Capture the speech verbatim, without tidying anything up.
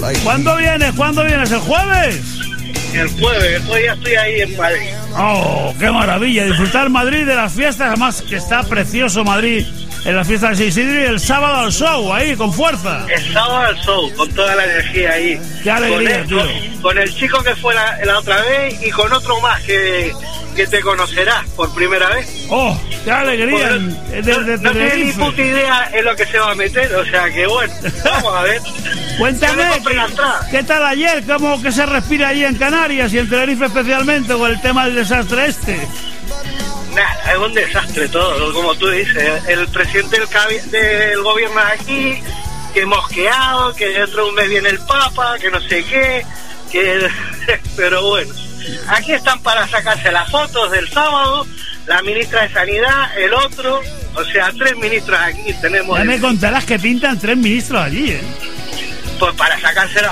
¿Cuándo vienes? ¿Cuándo vienes? ¿El jueves? El jueves, hoy ya estoy ahí en Madrid. ¡Oh, qué maravilla! Disfrutar Madrid de las fiestas, además que está precioso Madrid en las fiestas de San Isidro, y el sábado al show, ahí, con fuerza. El sábado al show, con toda la energía ahí. ¡Qué alegría, con tío! Con, con el chico que fue la, la otra vez y con otro más que, que te conocerás por primera vez. ¡Oh, qué alegría! Bueno, de, de, de, no no tienes ni puta idea en lo que se va a meter, o sea que bueno, vamos a ver. Cuéntame, ¿qué tal ayer? ¿Cómo que se respira allí en Canarias y en Tenerife especialmente con el tema del desastre este? Nada, es un desastre todo, como tú dices. El presidente del, cabi- del gobierno aquí, que mosqueado, que dentro de un mes viene el Papa, que no sé qué, que pero bueno, aquí están para sacarse las fotos del sábado, la ministra de Sanidad, el otro, o sea, tres ministros aquí tenemos. Ya el... me contarás que pintan tres ministros allí, ¿eh? Pues para sacarse las